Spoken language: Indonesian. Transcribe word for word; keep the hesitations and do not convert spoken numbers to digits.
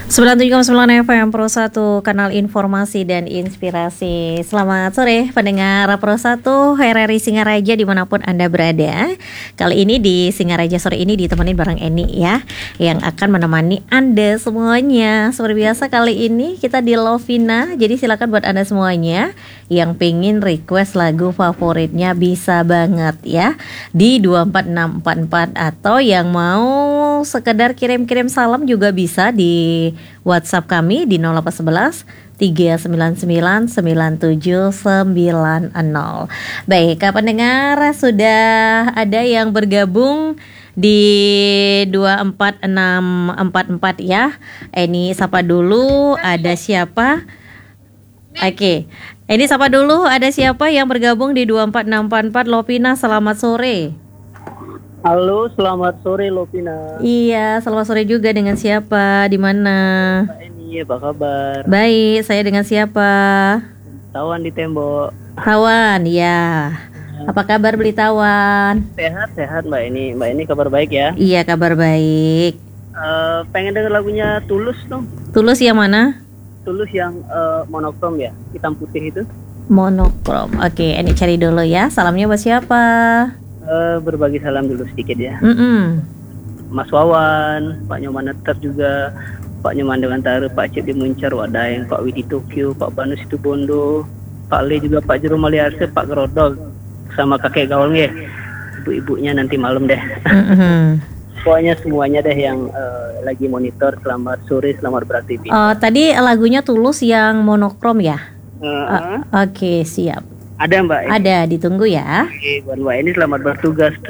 sembilan puluh tujuh koma sembilan F M Pro satu, kanal informasi dan inspirasi. Selamat sore pendengar Pro satu R R I Singaraja dimanapun Anda berada. Kali ini di Singaraja sore ini ditemenin bareng Eni ya, yang akan menemani Anda semuanya. Seperti biasa kali ini kita di Lovina. Jadi silakan buat Anda semuanya yang pengen request lagu favoritnya bisa banget ya di dua empat enam empat empat, atau yang mau sekedar kirim-kirim salam juga bisa di WhatsApp kami di nol delapan satu satu tiga sembilan sembilan sembilan tujuh sembilan nol. Baik, pendengar, sudah ada yang bergabung di dua empat enam empat empat ya. Ini sapa dulu, ada siapa? Oke, ini sapa dulu, ada siapa yang bergabung di dua empat enam empat empat. Lovina, selamat sore. Halo, selamat sore Lovina. Iya, selamat sore juga. Dengan siapa? Di mana? Mbak Eni, apa kabar? Baik, saya dengan siapa? Tawan di tembok. Tawan, ya. Apa kabar beli Tawan? Sehat, sehat Mbak Eni. Mbak Eni kabar baik ya? Iya, kabar baik. Uh, pengen denger lagunya Tulus dong. Tulus yang mana? Tulus yang uh, monokrom ya, hitam putih itu. Monokrom. Oke, ini cari dulu ya. Salamnya buat siapa? Uh, berbagi salam dulu sedikit ya. Mm-mm. Mas Wawan, Pak Nyoman Neter juga, Pak Nyoman Dewantara, Pak Cip di Muncar, Wadayang, Pak Widi Tokyo, Pak Banus itu Bondo, Pak Le juga, Pak Jerum Maliarse, Pak Gerodol, sama kakek gaul ya, ibu-ibunya nanti malam deh. Mm-hmm. Pokoknya semuanya deh yang uh, lagi monitor. Selamat sore, selamat beraktivitas. Oh, tadi lagunya Tulus yang monokrom ya? Uh, uh, Oke, okay, siap. Ada Mbak? Ada, ditunggu ya. Oke, buat Mbak ini selamat bertugas.